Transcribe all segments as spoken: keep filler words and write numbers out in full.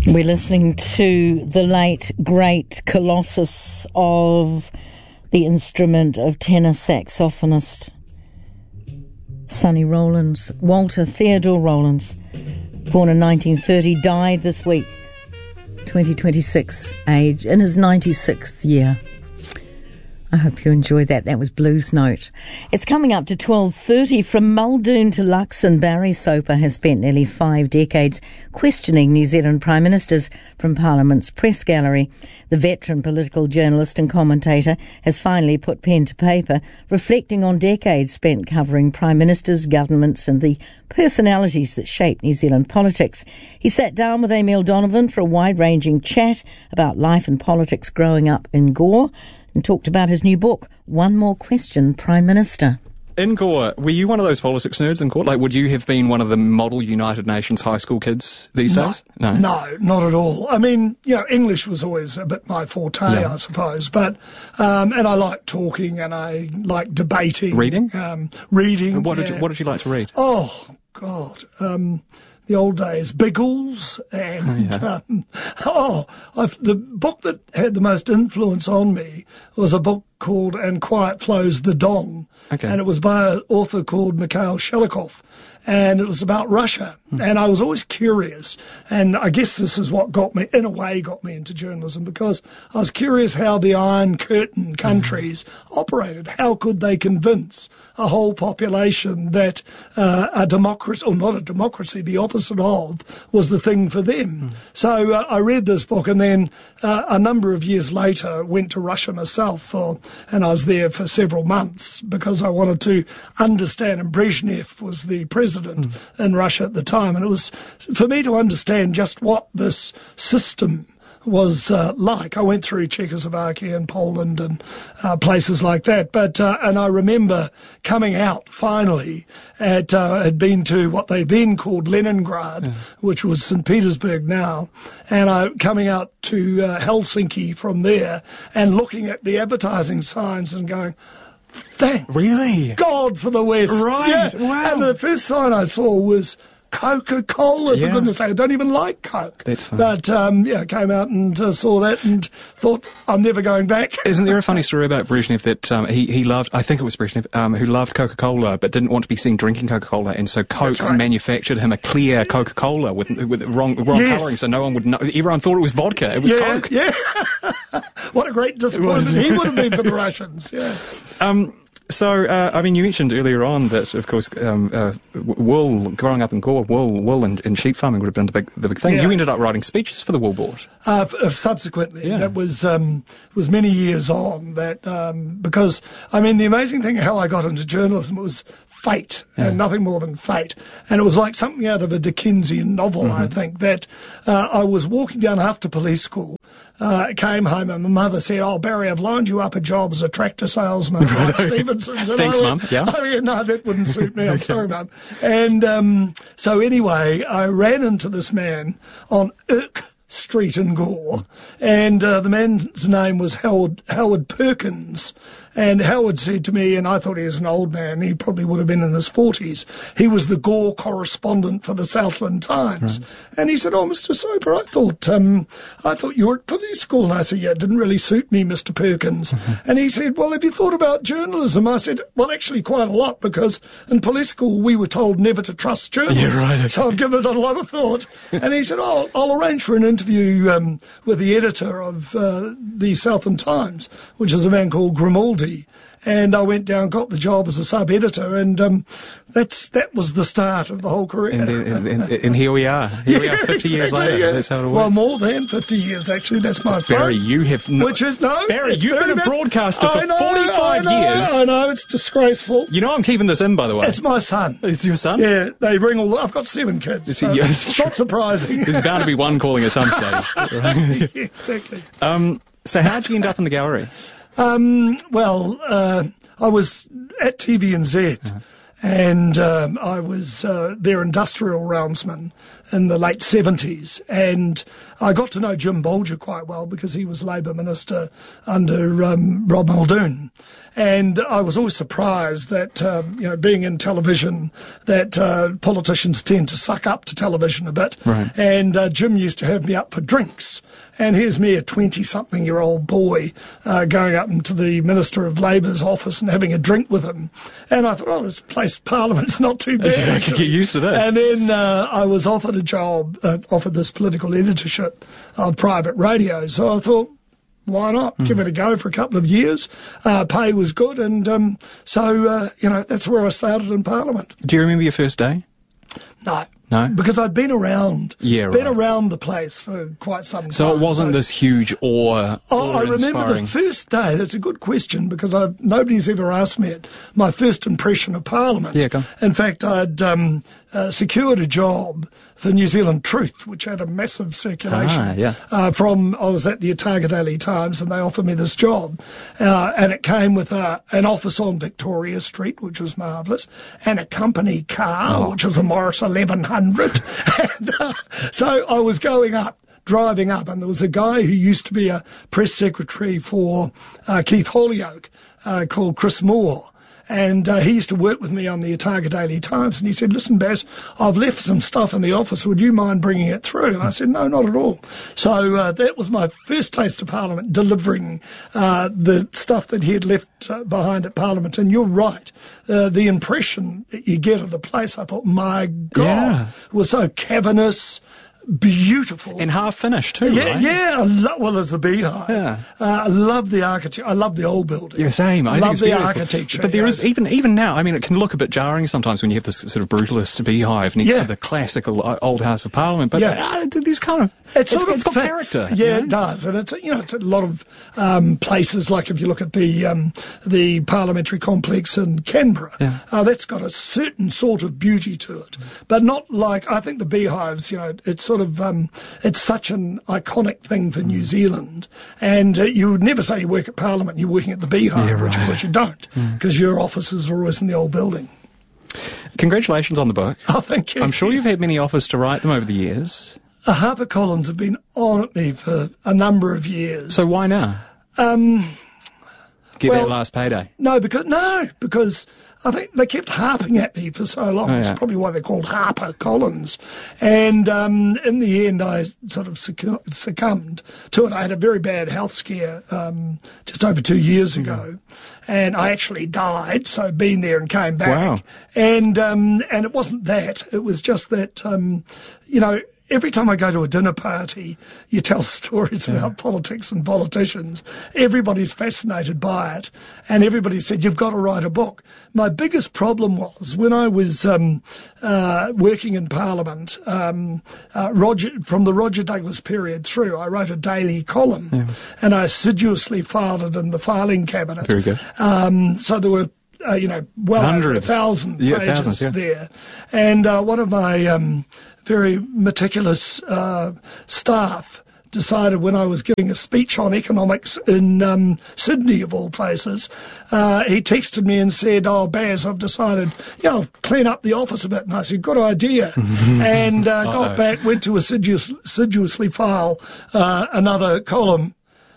We're listening to the late, great colossus of the instrument of tenor saxophonist Sonny Rollins, Walter Theodore Rollins, born in nineteen thirty, died this week, twenty twenty-six age, in his ninety-sixth year. I hope you enjoyed that. That was Blues Note. It's coming up to twelve thirty. From Muldoon to Luxon, Barry Soper has spent nearly five decades questioning New Zealand Prime Ministers from Parliament's press gallery. The veteran political journalist and commentator has finally put pen to paper, reflecting on decades spent covering Prime Ministers, governments and the personalities that shape New Zealand politics. He sat down with Emile Donovan for a wide-ranging chat about life and politics growing up in Gore, and talked about his new book, One More Question, Prime Minister. In Gore, were you one of those politics nerds in Gore? Like, would you have been one of the model United Nations high school kids these no, days? No, no, not at all. I mean, you know, English was always a bit my forte, yeah. I suppose. But um, and I like talking and I like debating, reading, um, reading. And what yeah. did you, what did you like to read? Oh God. Um, The old days, Biggles, and oh, yeah. um, oh I've, the book that had the most influence on me was a book called "And Quiet Flows the Don," okay. and it was by an author called Mikhail Shelikov, and it was about Russia. Hmm. And I was always curious, and I guess this is what got me, in a way, got me into journalism, because I was curious how the Iron Curtain countries mm. operated. How could they convince a whole population that uh, a democracy, or not a democracy, the opposite of, was the thing for them? Mm. So uh, I read this book, and then uh, a number of years later went to Russia myself, for, and I was there for several months because I wanted to understand, and Brezhnev was the president mm. in Russia at the time. And it was for me to understand just what this system was uh, like. I went through Czechoslovakia and Poland and uh, places like that. But uh, and I remember coming out finally at uh, had been to what they then called Leningrad, yeah. which was Saint Petersburg now, and I coming out to uh, Helsinki from there and looking at the advertising signs and going, thank really God for the West. Right. Yeah. Wow. And the first sign I saw was Coca-Cola, yeah. for goodness sake. I don't even like Coke. That's fine. But, um, yeah, I came out and uh, saw that and thought, I'm never going back. Isn't there a funny story about Brezhnev that um, he, he loved, I think it was Brezhnev, um, who loved Coca-Cola but didn't want to be seen drinking Coca-Cola, and so Coke right. manufactured him a clear Coca-Cola with with wrong, wrong yes. colouring, so no one would know. Everyone thought it was vodka. It was yeah, Coke. Yeah. What a great disappointment he would have been for the Russians. Yeah. Um, So, uh, I mean, you mentioned earlier on that, of course, um, uh, wool, growing up in Gore, wool, wool and, and sheep farming would have been the big, the big thing. Yeah. You ended up writing speeches for the Wool Board. Uh, f- subsequently, yeah. that was um, was many years on. That um, because I mean, the amazing thing how I got into journalism was fate, yeah. and nothing more than fate. And it was like something out of a Dickensian novel. Mm-hmm. I think that uh, I was walking down after police school. Uh, came home and my mother said, "Oh, Barry, I've lined you up a job as a tractor salesman at Wright Stevenson's." And Thanks, Mum. Yeah. Oh, yeah, no, that wouldn't suit me. I'm okay. sorry, Mum. And um, so anyway, I ran into this man on Irk Street in Gore, and uh, the man's name was Howard, Howard Perkins. And Howard said to me, and I thought he was an old man, he probably would have been in his forties, he was the Gore correspondent for the Southland Times. Right. And he said, "Oh, Mister Soper, I thought um, I thought you were at police school." And I said, "Yeah, it didn't really suit me, Mister Perkins." Mm-hmm. And he said, "Well, have you thought about journalism?" I said, "Well, actually quite a lot, because in police school we were told never to trust journalists." Yeah, right, okay. So I've given it a lot of thought. And he said, "Oh, I'll arrange for an interview um, with the editor of uh, the Southland Times, which is a man called Grimaldi." And I went down, got the job as a sub-editor, and um, that's that was the start of the whole career. And, and, and, and here we are. Here yeah, we are fifty exactly, years later. Yeah. That's how it works. Well, more than fifty years, actually. That's my phone. Barry, you have... No, Which is, no... Barry, you've been a broadcaster for know, forty-five I know, years. I know, it's disgraceful. You know I'm keeping this in, by the way. It's my son. It's your son? Yeah, they bring all... I've got seven kids, so it's not surprising. There's bound to be one calling at some stage. Right? Yeah, exactly. Um, so how did you end up in the gallery? Um, well, uh, I was at T V N Z, uh-huh. and um, I was uh, their industrial roundsman in the late seventies. And I got to know Jim Bolger quite well because he was Labour Minister under um, Rob Muldoon. And I was always surprised that, um, you know, being in television, that uh, politicians tend to suck up to television a bit. Right. And uh, Jim used to have me up for drinks. And here's me, a twenty-something-year-old boy, uh, going up into the Minister of Labour's office and having a drink with him. And I thought, oh, this place, Parliament's not too bad. I could get used to this. And then uh, I was offered a job, uh, offered this political editorship on private radio. So I thought, why not? Mm. Give it a go for a couple of years. Uh, pay was good. And um, so, uh, you know, that's where I started in Parliament. Do you remember your first day? No. No? Because I'd been around, yeah, been right. around the place for quite some time. So it wasn't so, this huge awe, oh, I remember inspiring. the first day. That's a good question because I, nobody's ever asked me it. My first impression of Parliament. Yeah, go on. In fact, I'd um, uh, secured a job for New Zealand Truth, which had a massive circulation. Ah, yeah. uh, from, I was at the Otago Daily Times and they offered me this job. Uh, and it came with uh, an office on Victoria Street, which was marvellous, and a company car, oh. which was a Morris eleven hundred. and, uh, so I was going up, driving up, and there was a guy who used to be a press secretary for uh, Keith Holyoake uh, called Chris Moore. And uh, he used to work with me on the Otago Daily Times. And he said, listen, Baz, I've left some stuff in the office. Would you mind bringing it through? And I said, no, not at all. So uh, that was my first taste of Parliament, delivering uh, the stuff that he had left uh, behind at Parliament. And you're right. Uh, the impression that you get of the place, I thought, my God, yeah. was so cavernous. Beautiful. And half finished too, yeah, right? Yeah, I lo- well, it's the Beehive. Yeah. Uh, I love the architecture. I love the old building. Yeah, same. I love think it's the beautiful. architecture. But there yes. is, even even now, I mean, it can look a bit jarring sometimes when you have this sort of brutalist beehive next yeah. to the classical old House of Parliament. But yeah. uh, these kind of, It's, it's, sort it's of got fits. character. Yeah, you know? it does, and it's you know it's a lot of um, places. Like if you look at the um, the parliamentary complex in Canberra, yeah. uh, that's got a certain sort of beauty to it, but not like I think the beehives. You know, it's sort of um, it's such an iconic thing for New Zealand, and uh, you would never say you work at Parliament. You're working at the beehive, yeah, right. which of course you don't, because mm. your offices are always in the old building. Congratulations on the book. Oh, thank you. I'm sure you've had many offers to write them over the years. Uh, HarperCollins have been on at me for a number of years. So why now? Um, Get well, that last payday. No, because no, because I think they kept harping at me for so long. Oh, yeah. It's probably why they're called HarperCollins. And um, in the end, I sort of succu- succumbed to it. I had a very bad health scare um, just over two years mm. ago, and I actually died. So been there and came back. Wow. And um, and it wasn't that. It was just that um, you know. Every time I go to a dinner party, you tell stories yeah. about politics and politicians. Everybody's fascinated by it. And everybody said, you've got to write a book. My biggest problem was when I was um, uh, working in Parliament, um, uh, Roger, from the Roger Douglas period through, I wrote a daily column yeah. and I assiduously filed it in the filing cabinet. Very good. Um, so there were Uh, you know, well Hundreds. over a thousand yeah, pages thousands, yeah. there. And uh, one of my um, very meticulous uh, staff decided when I was giving a speech on economics in um, Sydney, of all places, uh, he texted me and said, oh, Baz, I've decided, you know, clean up the office a bit. And I said, good idea. and uh, got back, went to assiduous, assiduously file uh, another column.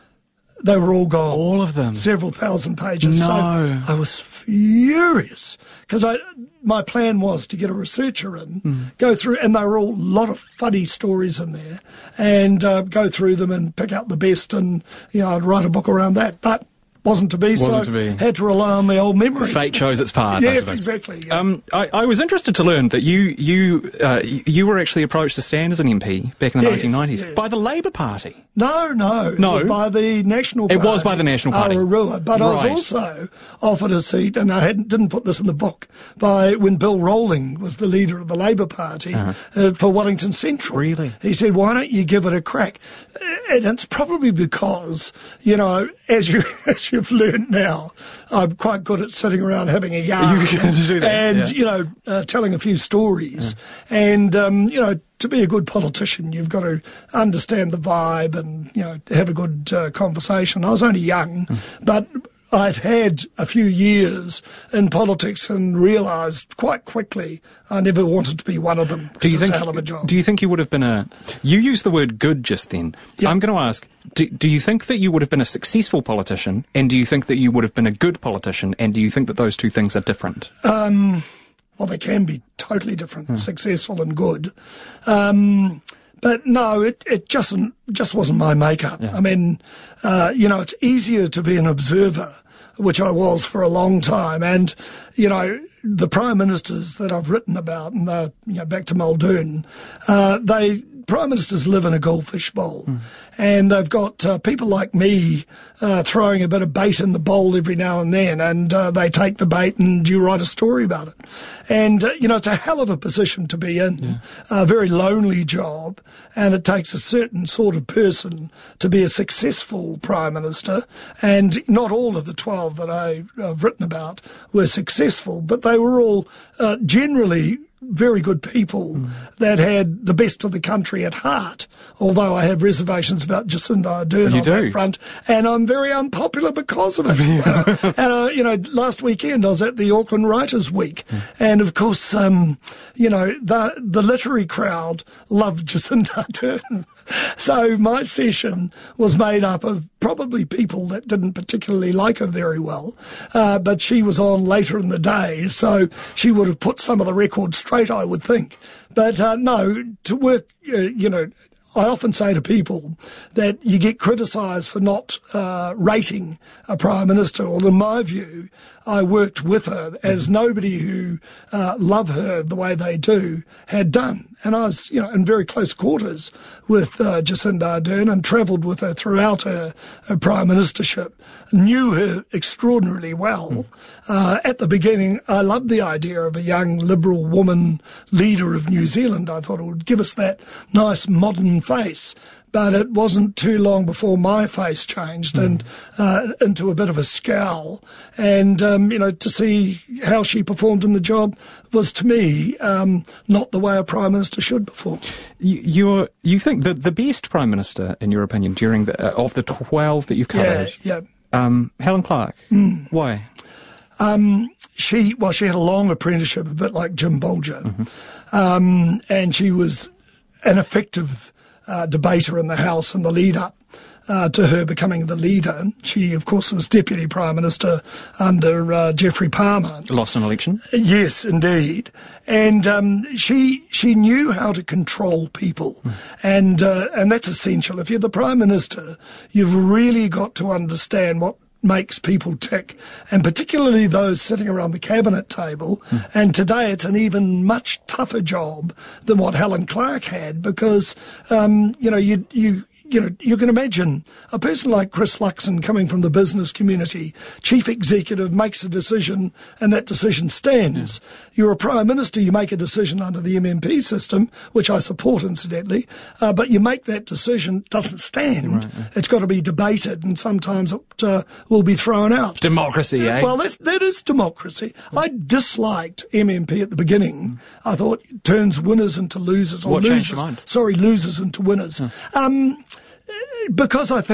They were all gone. All of them? Several thousand pages. No. So I was furious because I, my plan was to get a researcher in, mm. go through, and there were all, a lot of funny stories in there, and uh, go through them and pick out the best, and, you know, I'd write a book around that. But wasn't to be, wasn't so to be. Had to rely on my old memory. Fate chose its path. Yes, exactly. Yeah. Um, I, I was interested to learn that you you uh, you were actually approached to stand as an M P back in the yes, nineteen nineties yes. by the Labour Party. No, no, no, it was by the National Party. It was by the National Party, Ararua, but right. I was also offered a seat, and I hadn't, didn't put this in the book, by when Bill Rowling was the leader of the Labour Party uh-huh. uh, for Wellington Central. Really? He said, why don't you give it a crack? And it's probably because, you know, as, you, as you've learned now, I'm quite good at sitting around having a yarn you can do that, and, yeah. you know, uh, telling a few stories. Yeah. And, um, you know, to be a good politician, you've got to understand the vibe and, you know, have a good uh, conversation. I was only young, mm. but I'd had a few years in politics and realised quite quickly I never wanted to be one of them. Do you it's think? a hell of a job. Do you think you would have been a? You used the word good just then. Yep. I'm going to ask. Do, do you think that you would have been a successful politician, and do you think that you would have been a good politician, and do you think that those two things are different? Um, well, they can be totally different, hmm. successful and good. Um, But no, it, it just, just wasn't my makeup. Yeah. I mean, uh, you know, it's easier to be an observer, which I was for a long time. And, you know, the prime ministers that I've written about, and uh, you know, back to Muldoon, uh, they, prime ministers live in a goldfish bowl. Mm. And they've got uh, people like me uh, throwing a bit of bait in the bowl every now and then, and uh, they take the bait and you write a story about it. And, uh, you know, it's a hell of a position to be in, yeah. a very lonely job, and it takes a certain sort of person to be a successful prime minister. And not all of the twelve that I, I've written about were successful, but they were all uh, generally very good people mm. that had the best of the country at heart, although I have reservations about Jacinda Ardern on do. that front, and I'm very unpopular because of it. uh, and, uh, you know, last weekend I was at the Auckland Writers' Week, mm. and of course, um, you know, the, the literary crowd loved Jacinda Ardern. So my session was made up of probably people that didn't particularly like her very well, uh, but she was on later in the day, so she would have put some of the records straight, I would think. But uh, no, to work, uh, you know, I often say to people that you get criticised for not uh, rating a prime minister. Well, in my view, I worked with her as nobody who uh, love her the way they do had done. And I was, you know, in very close quarters with uh, Jacinda Ardern and travelled with her throughout her, her prime ministership, knew her extraordinarily well. Mm. Uh, at the beginning, I loved the idea of a young Liberal woman leader of New Zealand. I thought it would give us that nice modern face. But it wasn't too long before my face changed mm. and uh, into a bit of a scowl. And, um, you know, to see how she performed in the job was, to me, um, not the way a Prime Minister should perform. You, you're, you think that the best Prime Minister, in your opinion, during the, uh, of the twelve that you've covered, yeah, yeah. Um, Helen Clark, mm. why? Um, she, well, she had a long apprenticeship, a bit like Jim Bolger. Mm-hmm. Um, and she was an effective Uh, debater in the House in the lead-up uh, to her becoming the leader. She, of course, was Deputy Prime Minister under uh, Geoffrey Palmer. Lost an election? Yes, indeed. And um, she she knew how to control people, mm. and uh, and that's essential. If you're the Prime Minister, you've really got to understand what makes people tick, and particularly those sitting around the cabinet table. Mm. And today it's an even much tougher job than what Helen Clark had, because, um, you know, you, you, you know, you can imagine a person like Chris Luxon coming from the business community, chief executive, makes a decision and that decision stands. Yeah. You're a prime minister, you make a decision under the M M P system, which I support incidentally, uh, but you make that decision, it doesn't stand. Right, yeah. It's got to be debated, and sometimes it uh, will be thrown out. Democracy, eh? Well, that's, that is democracy. Yeah. I disliked M M P at the beginning. Mm. I thought it turns winners into losers, or what losers, changed your mind? sorry, losers into winners. Yeah. Um, because I think